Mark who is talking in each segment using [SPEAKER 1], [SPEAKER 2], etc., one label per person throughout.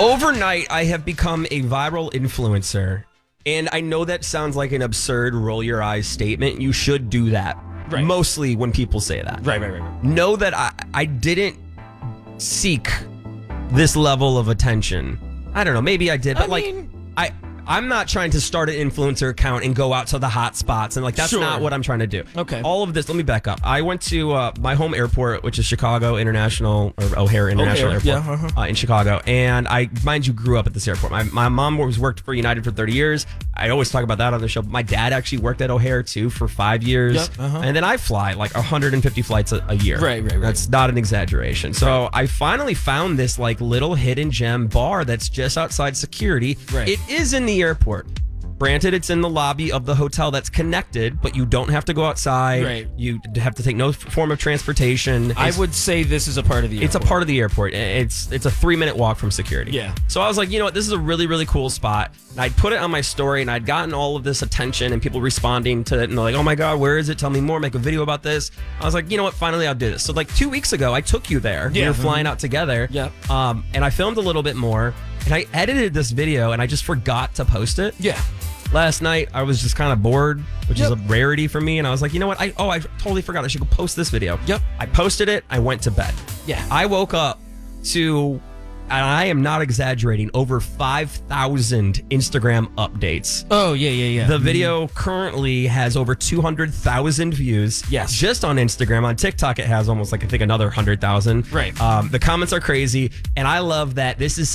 [SPEAKER 1] Overnight, I have become a viral influencer. And I know that sounds like an absurd roll your eyes statement. You should do that.
[SPEAKER 2] Right.
[SPEAKER 1] Mostly when people say that.
[SPEAKER 2] Right.
[SPEAKER 1] Know that I didn't seek this level of attention. I don't know. Maybe I did. But I'm not trying to start an influencer account and go out to the hot spots. And that's not what I'm trying to do.
[SPEAKER 2] Okay.
[SPEAKER 1] All of this, let me back up. I went to my home airport, which is Chicago International, or O'Hare International Airport in Chicago. And I, mind you, grew up at this airport. My mom worked for United for 30 years. I always talk about that on the show. My dad actually worked at O'Hare, too, for 5 years. And then I fly 150 flights a year.
[SPEAKER 2] Right.
[SPEAKER 1] That's not an exaggeration. So I finally found this little hidden gem bar that's just outside security.
[SPEAKER 2] Right.
[SPEAKER 1] It is in the airport. Granted, it's in the lobby of the hotel that's connected, but you don't have to go outside.
[SPEAKER 2] Right.
[SPEAKER 1] You have to take no form of transportation.
[SPEAKER 2] I would say this is a part of the airport.
[SPEAKER 1] It's a part of the airport. It's a 3-minute walk from security.
[SPEAKER 2] Yeah.
[SPEAKER 1] So I was like, you know what? This is a really, really cool spot. And I'd put it on my story, and I'd gotten all of this attention and people responding to it. And they're like, oh my God, where is it? Tell me more. Make a video about this. I was like, you know what? Finally, I'll do this. So 2 weeks ago, I took you there.
[SPEAKER 2] Yeah.
[SPEAKER 1] We were flying out together.
[SPEAKER 2] Yeah.
[SPEAKER 1] And I filmed a little bit more. And I edited this video, and I just forgot to post it.
[SPEAKER 2] Yeah.
[SPEAKER 1] Last night, I was just kind of bored, which is a rarity for me. And I was like, you know what? I totally forgot. I should go post this video.
[SPEAKER 2] Yep.
[SPEAKER 1] I posted it. I went to bed.
[SPEAKER 2] Yeah.
[SPEAKER 1] I woke up to, and I am not exaggerating, over 5,000 Instagram updates.
[SPEAKER 2] Oh, yeah.
[SPEAKER 1] The video currently has over 200,000 views.
[SPEAKER 2] Yes.
[SPEAKER 1] Just on Instagram. On TikTok, it has almost I think another 100,000.
[SPEAKER 2] Right.
[SPEAKER 1] The comments are crazy. And I love that this is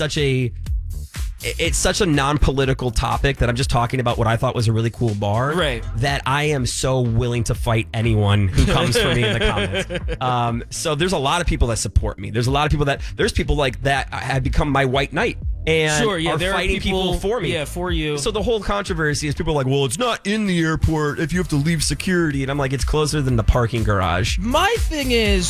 [SPEAKER 1] it's such a non-political topic that I'm just talking about what I thought was a really cool bar.
[SPEAKER 2] Right.
[SPEAKER 1] That I am so willing to fight anyone who comes for me in the comments. So there's a lot of people that support me. There's a lot of people there's people like that have become my white knight. And are fighting people for me.
[SPEAKER 2] Yeah, for you.
[SPEAKER 1] So the whole controversy is people are like, well, it's not in the airport if you have to leave security. And I'm like, it's closer than the parking garage.
[SPEAKER 2] My thing is,